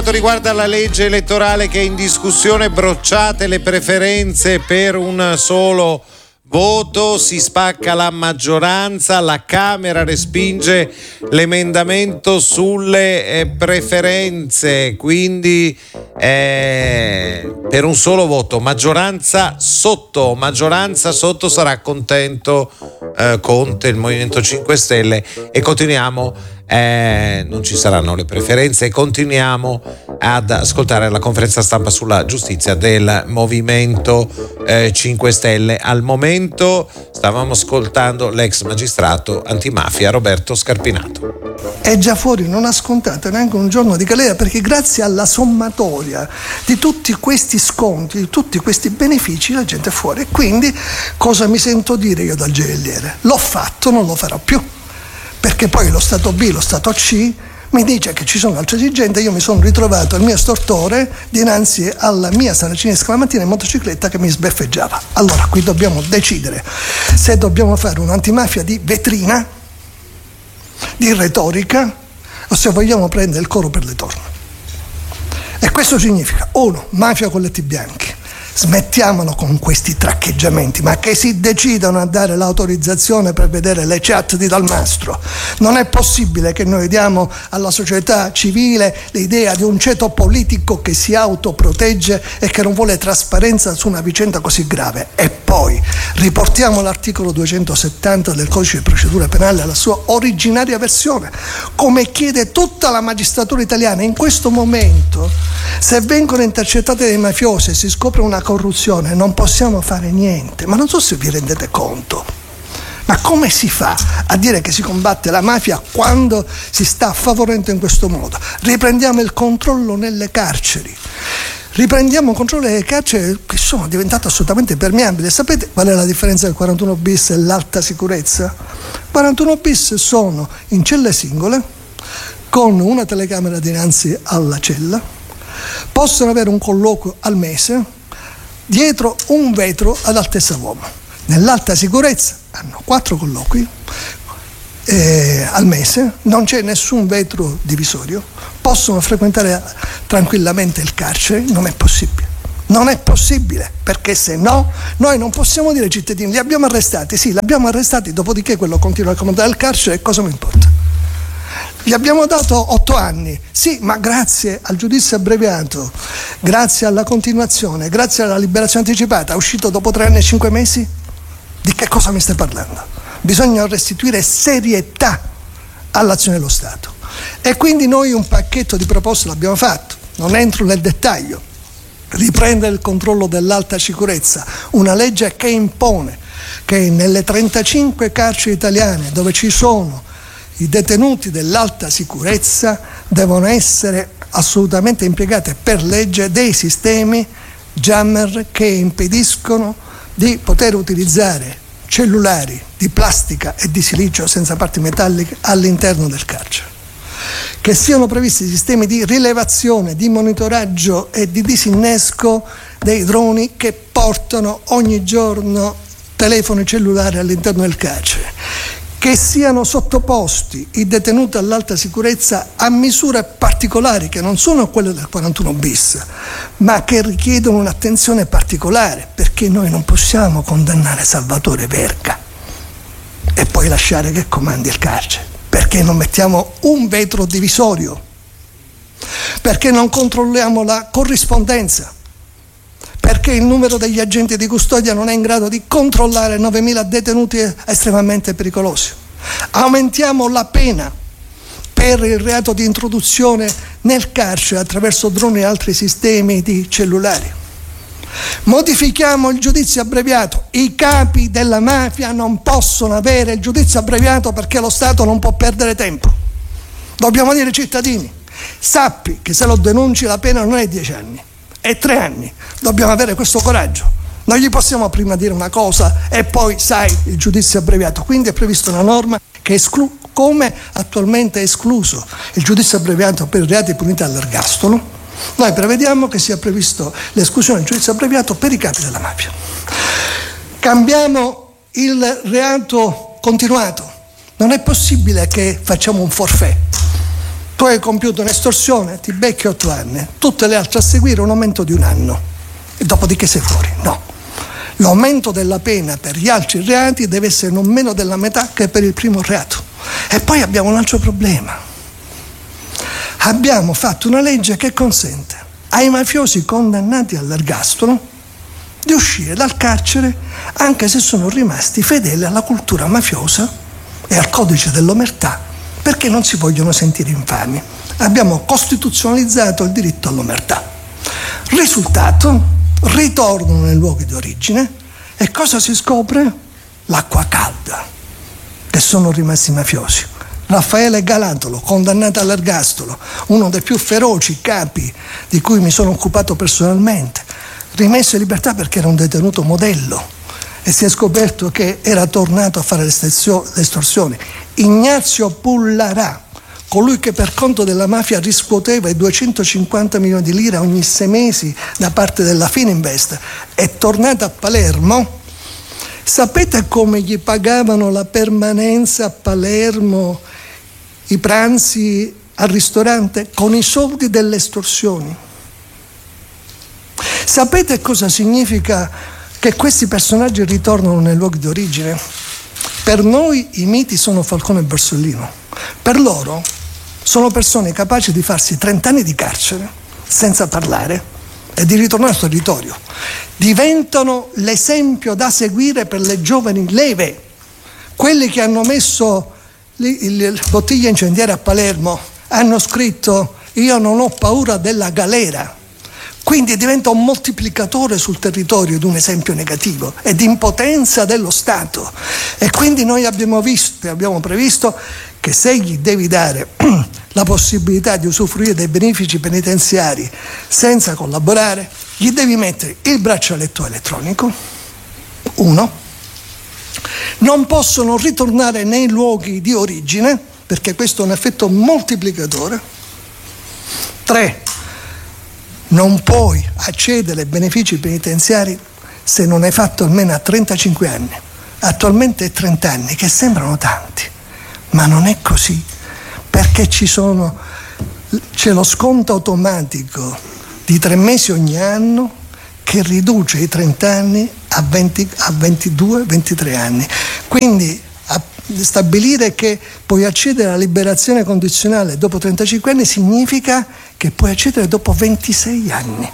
quanto riguarda la legge elettorale che è in discussione, brocciate le preferenze per un solo voto, si spacca la maggioranza, la Camera respinge l'emendamento sulle preferenze, quindi per un solo voto, maggioranza sotto sarà contento Conte, il Movimento 5 Stelle, e continuiamo, non ci saranno le preferenze, e continuiamo ad ascoltare la conferenza stampa sulla giustizia del Movimento 5 Stelle. Al momento stavamo ascoltando l'ex magistrato antimafia Roberto Scarpinato. È già fuori, non ha scontato neanche un giorno di galera, perché grazie alla sommatoria di tutti questi sconti, di tutti questi benefici, la gente è fuori. E quindi cosa mi sento dire io dal GLR? L'ho fatto, non lo farò più, perché poi lo Stato B, lo Stato C mi dice che ci sono altre esigenze. Io mi sono ritrovato al mio stortore dinanzi alla mia saracinesca la mattina in motocicletta che mi sbeffeggiava. Allora qui dobbiamo decidere se dobbiamo fare un'antimafia di vetrina, di retorica, o se vogliamo prendere il coro per le torne. E questo significa: 1. Mafia colletti bianchi. Smettiamolo con questi traccheggiamenti, ma che si decidano a dare l'autorizzazione per vedere le chat di Dal Mastro. Non è possibile che noi diamo alla società civile l'idea di un ceto politico che si autoprotegge e che non vuole trasparenza su una vicenda così grave. E poi riportiamo l'articolo 270 del Codice di procedura penale alla sua originaria versione, come chiede tutta la magistratura italiana. In questo momento, se vengono intercettate dei mafiosi e si scopre una corruzione, non possiamo fare niente. Ma non so se vi rendete conto, ma come si fa a dire che si combatte la mafia quando si sta favorendo in questo modo? Riprendiamo il controllo nelle carceri. Riprendiamo il controllo delle carceri che sono diventate assolutamente permeabili. Sapete qual è la differenza del 41 bis e l'alta sicurezza? 41 bis sono in celle singole, con una telecamera dinanzi alla cella, possono avere un colloquio al mese, dietro un vetro ad altezza uomo. Nell'alta sicurezza hanno 4 colloqui al mese, non c'è nessun vetro divisorio, possono frequentare tranquillamente il carcere. Non è possibile. Non è possibile, perché se no noi non possiamo dire ai cittadini: li abbiamo arrestati, sì, li abbiamo arrestati, dopodiché quello continua a comandare il carcere e cosa mi importa? Gli abbiamo dato 8 anni, sì, ma grazie al giudizio abbreviato, grazie alla continuazione, grazie alla liberazione anticipata, è uscito dopo 3 anni e 5 mesi? Di che cosa mi stai parlando? Bisogna restituire serietà all'azione dello Stato. E quindi noi un pacchetto di proposte l'abbiamo fatto, non entro nel dettaglio. Riprendere il controllo dell'alta sicurezza, una legge che impone che nelle 35 carceri italiane dove ci sono i detenuti dell'alta sicurezza devono essere assolutamente impiegati per legge dei sistemi jammer che impediscono di poter utilizzare cellulari di plastica e di silicio senza parti metalliche all'interno del carcere. Che siano previsti sistemi di rilevazione, di monitoraggio e di disinnesco dei droni che portano ogni giorno telefoni cellulari all'interno del carcere. Che siano sottoposti i detenuti all'alta sicurezza a misure particolari che non sono quelle del 41 bis, ma che richiedono un'attenzione particolare, perché noi non possiamo condannare Salvatore Verga e poi lasciare che comandi il carcere, perché non mettiamo un vetro divisorio, perché non controlliamo la corrispondenza, perché il numero degli agenti di custodia non è in grado di controllare 9.000 detenuti estremamente pericolosi. Aumentiamo la pena per il reato di introduzione nel carcere attraverso droni e altri sistemi di cellulari. Modifichiamo il giudizio abbreviato. I capi della mafia non possono avere il giudizio abbreviato perché lo Stato non può perdere tempo. Dobbiamo dire ai cittadini: sappi che se lo denunci la pena non è 10 anni, è 3 anni. Dobbiamo avere questo coraggio. Non gli possiamo prima dire una cosa e poi, sai, il giudizio abbreviato. Quindi è prevista una norma che come attualmente è escluso il giudizio abbreviato per reati puniti all'ergastolo, noi prevediamo che sia previsto l'esclusione del giudizio abbreviato per i capi della mafia. Cambiamo il reato continuato. Non è possibile che facciamo un forfait. Tu hai compiuto un'estorsione, ti becchi 8 anni, tutte le altre a seguire un aumento di 1 anno. E dopodiché sei fuori. No. L'aumento della pena per gli altri reati deve essere non meno della metà che per il primo reato. E poi abbiamo un altro problema. Abbiamo fatto una legge che consente ai mafiosi condannati all'ergastolo di uscire dal carcere anche se sono rimasti fedeli alla cultura mafiosa e al codice dell'omertà, perché non si vogliono sentire infami. Abbiamo costituzionalizzato il diritto all'omertà. Risultato: ritornano nei luoghi di origine e cosa si scopre? L'acqua calda, che sono rimasti mafiosi. Raffaele Galatolo, condannato all'ergastolo, uno dei più feroci capi di cui mi sono occupato personalmente, rimesso in libertà perché era un detenuto modello e si è scoperto che era tornato a fare le estorsioni. Ignazio Pullarà, colui che per conto della mafia riscuoteva i 250 milioni di lire ogni 6 mesi da parte della Fininvest, è tornato a Palermo. Sapete come gli pagavano la permanenza a Palermo, i pranzi al ristorante? Con i soldi delle estorsioni. Sapete cosa significa che questi personaggi ritornano nei luoghi di origine? Per noi i miti sono Falcone e Borsellino. Per loro sono persone capaci di farsi 30 anni di carcere senza parlare e di ritornare al territorio. Diventano l'esempio da seguire per le giovani leve. Quelli che hanno messo le bottiglie incendiarie a Palermo hanno scritto: io non ho paura della galera. Quindi diventa un moltiplicatore sul territorio di un esempio negativo e di impotenza dello Stato. E quindi noi abbiamo previsto che se gli devi dare la possibilità di usufruire dei benefici penitenziari senza collaborare, gli devi mettere il braccialetto elettronico. 1. Non possono ritornare nei luoghi di origine, perché questo è un effetto moltiplicatore. 3. Non puoi accedere ai benefici penitenziari se non hai fatto almeno a 35 anni. Attualmente è 30 anni, che sembrano tanti, ma non è così, perché c'è lo sconto automatico di 3 mesi ogni anno che riduce i 30 anni a 22-23 anni. Quindi stabilire che puoi accedere alla liberazione condizionale dopo 35 anni significa che puoi accedere dopo 26 anni.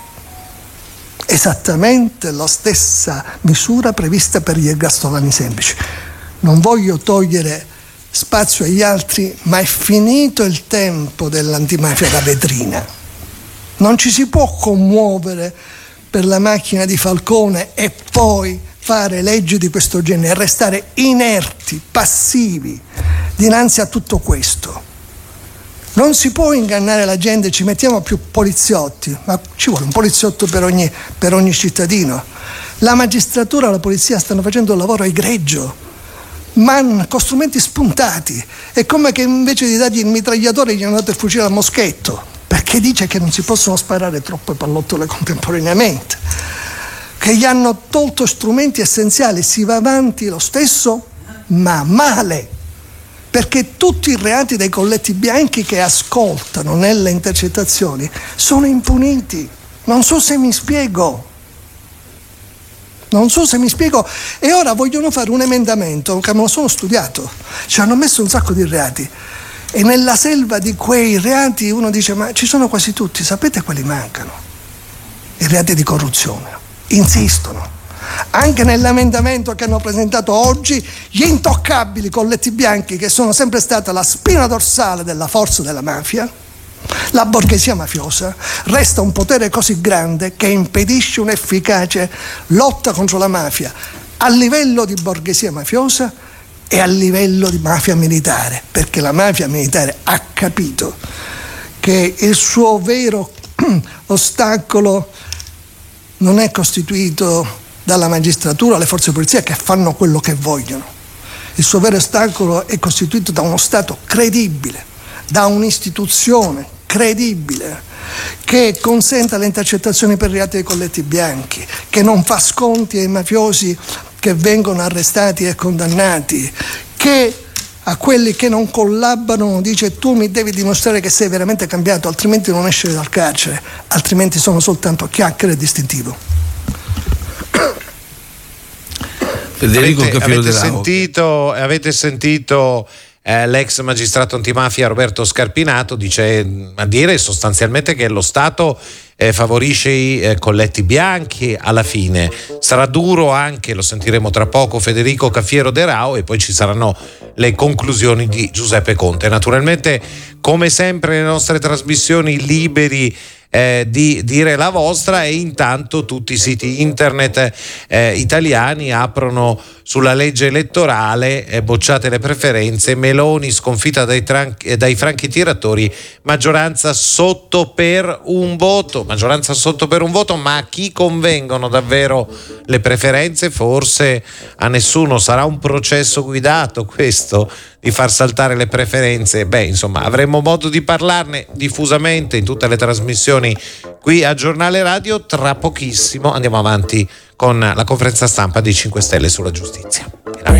Esattamente la stessa misura prevista per gli ergastolani semplici. Non voglio togliere spazio agli altri, ma è finito il tempo dell'antimafia da vetrina. Non ci si può commuovere per la macchina di Falcone e poi fare leggi di questo genere, restare inerti, passivi dinanzi a tutto questo. Non si può ingannare la gente, ci mettiamo più poliziotti, ma ci vuole un poliziotto per ogni cittadino. La magistratura e la polizia stanno facendo un lavoro egregio, ma con strumenti spuntati. È come che invece di dargli il mitragliatore gli hanno dato il fucile a moschetto, perché dice che non si possono sparare troppe pallottole contemporaneamente, che gli hanno tolto strumenti essenziali. Si va avanti lo stesso, ma male, perché tutti i reati dei colletti bianchi che ascoltano nelle intercettazioni sono impuniti. Non so se mi spiego. E ora vogliono fare un emendamento che me lo sono studiato, ci hanno messo un sacco di reati e nella selva di quei reati uno dice: ma ci sono quasi tutti, sapete quali mancano? I reati di corruzione. Insistono anche nell'emendamento che hanno presentato oggi gli intoccabili colletti bianchi, che sono sempre stata la spina dorsale della forza della mafia. La borghesia mafiosa resta un potere così grande che impedisce un'efficace lotta contro la mafia a livello di borghesia mafiosa e a livello di mafia militare, perché la mafia militare ha capito che il suo vero ostacolo non è costituito dalla magistratura, le forze di polizia che fanno quello che vogliono. Il suo vero ostacolo è costituito da uno Stato credibile, da un'istituzione credibile che consenta le intercettazioni per reati dei colletti bianchi, che non fa sconti ai mafiosi che vengono arrestati e condannati, che a quelli che non collaborano dice: tu mi devi dimostrare che sei veramente cambiato, altrimenti non esci dal carcere, altrimenti sono soltanto chiacchiere e distintivo. Federico avete sentito l'ex magistrato antimafia Roberto Scarpinato a dire sostanzialmente che lo Stato favorisce i colletti bianchi. Alla fine sarà duro anche, lo sentiremo tra poco, Federico Cafiero De Rao, e poi ci saranno le conclusioni di Giuseppe Conte. Naturalmente, come sempre nelle nostre trasmissioni, liberi di dire la vostra, e intanto tutti i siti internet italiani aprono sulla legge elettorale, bocciate le preferenze, Meloni sconfitta dai franchi tiratori, maggioranza sotto per un voto, ma a chi convengono davvero le preferenze? Forse a nessuno. Sarà un processo guidato questo, di far saltare le preferenze? Insomma, avremo modo di parlarne diffusamente in tutte le trasmissioni qui a Giornale Radio. Tra pochissimo andiamo avanti con la conferenza stampa dei 5 Stelle sulla giustizia.